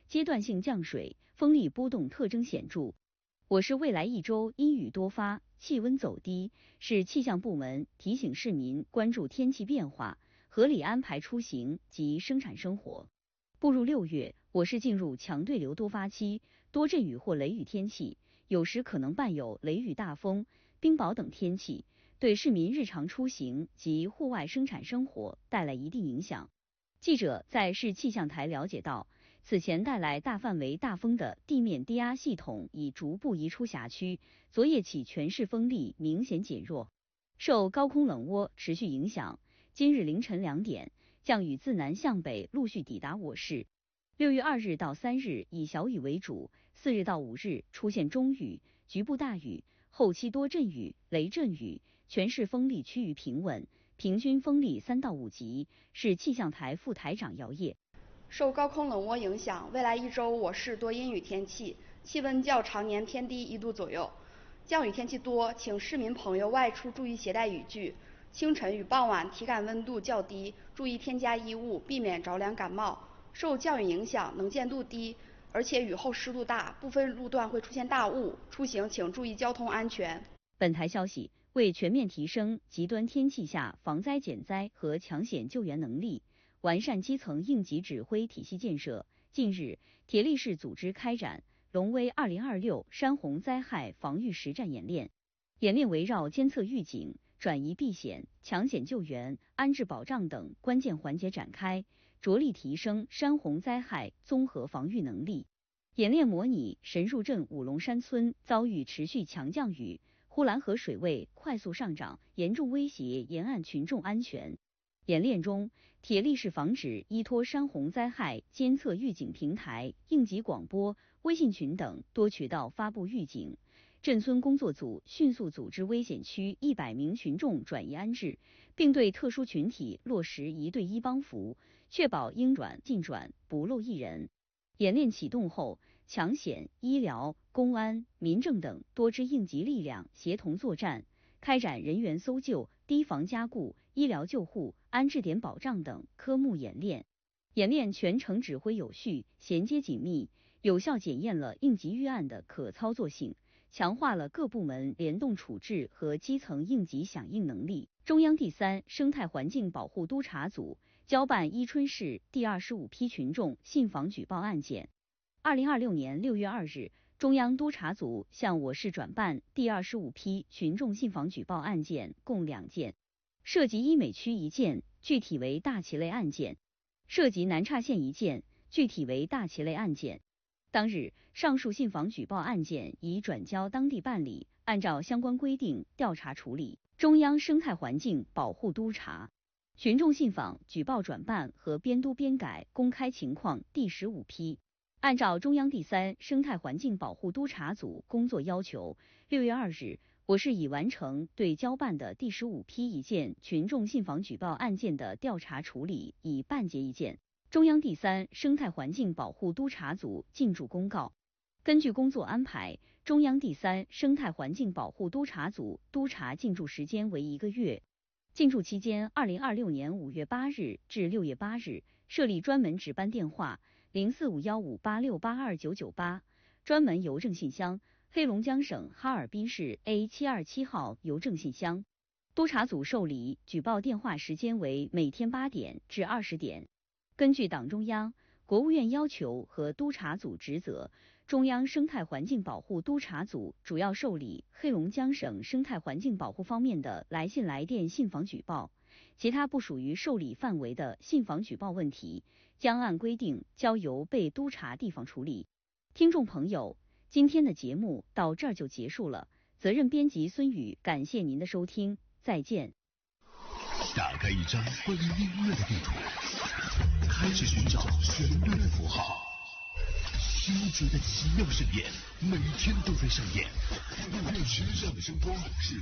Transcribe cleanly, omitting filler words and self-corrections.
阶段性降水，风力波动特征显著。我市未来一周阴雨多发，气温走低，市气象部门提醒市民关注天气变化，合理安排出行及生产生活。步入6月，我市进入强对流多发期，多阵雨或雷雨天气，有时可能伴有雷雨大风、冰雹等天气，对市民日常出行及户外生产生活带来一定影响。记者在市气象台了解到，此前带来大范围大风的地面低压系统已逐步移出辖区，昨夜起全市风力明显减弱。受高空冷涡持续影响，今日凌晨2点，降雨自南向北陆续抵达我市。6月2日到3日以小雨为主，4日到5日出现中雨、局部大雨，后期多阵雨、雷阵雨，全市风力趋于平稳，平均风力3到5级。市气象台副台长姚烨。 受高空冷涡影响，未来一周我市多阴雨天气，气温较常年偏低1度左右。降雨天气多，请市民朋友外出注意携带雨具。清晨与傍晚体感温度较低，注意添加衣物，避免着凉感冒。受降雨影响，能见度低，而且雨后湿度大，部分路段会出现大雾，出行请注意交通安全。 本台消息，为全面提升极端天气下防灾减灾和抢险救援能力，完善基层应急指挥体系建设，近日，铁力市组织开展龙威2026山洪灾害防御实战演练。演练围绕监测预警、转移避险、抢险救援、安置保障等关键环节展开，着力提升山洪灾害综合防御能力。演练模拟神入镇五龙山村遭遇持续强降雨，呼兰河水位快速上涨，严重威胁沿岸群众安全。演练中，铁力市防止依托山洪灾害监测预警平台、应急广播、微信群等多渠道发布预警。镇村工作组迅速组织危险区100名群众转移安置，并对特殊群体落实1对1帮扶，确保应转尽转，不漏一人。演练启动后，抢险、医疗、公安、民政等多支应急力量协同作战，开展人员搜救、堤防加固、医疗救护、安置点保障等科目演练。演练全程指挥有序、衔接紧密，有效检验了应急预案的可操作性，强化了各部门联动处置和基层应急响应能力。中央第3生态环境保护督察组交办伊春市第25批群众信访举报案件。2026年6月2日，中央督察组向我市转办第25批群众信访举报案件共2件，涉及医美区1件，具体为大旗类案件；涉及南岔县1件，具体为大旗类案件。当日，上述信访举报案件已转交当地办理，按照相关规定调查处理。中央生态环境保护督察群众信访举报转办和编督编改公开情况第15批。按照中央第3生态环境保护督察组工作要求，6月2日，我市已完成对交办的第15批1件群众信访举报案件的调查处理，已办结1件。中央第3生态环境保护督察组进驻公告。根据工作安排，中央第3生态环境保护督察组督察进驻时间为1个月。进驻期间，2026年5月8日至6月8日，设立专门值班电话045158682998，专门邮政信箱黑龙江省哈尔滨市 A727号邮政信箱。督察组受理举报电话时间为每天8点至20点。根据党中央、国务院要求和督察组职责，中央生态环境保护督察组主要受理黑龙江省生态环境保护方面的来信来电信访举报，其他不属于受理范围的信访举报问题，将按规定交由被督察地方处理。听众朋友，今天的节目到这儿就结束了，责任编辑孙宇，感谢您的收听，再见。 打开一张关于音乐的地图，开始寻找旋律的符号，听觉的奇妙盛宴，每天都在上演。时尚的声光是